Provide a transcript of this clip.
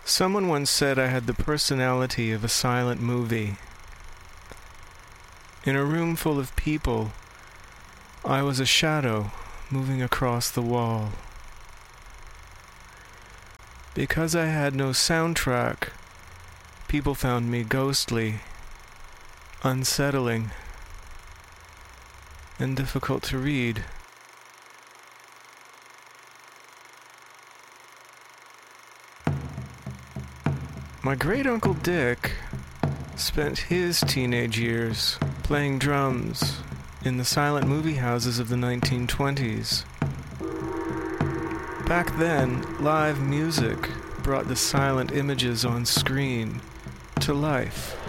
Someone once said I had the personality of a silent movie. In a room full of people, I was a shadow moving across the wall. Because I had no soundtrack, people found me ghostly, unsettling, and difficult to read. My great-uncle Dick spent his teenage years playing drums in the silent movie houses of the 1920s. Back then, live music brought the silent images on screen to life.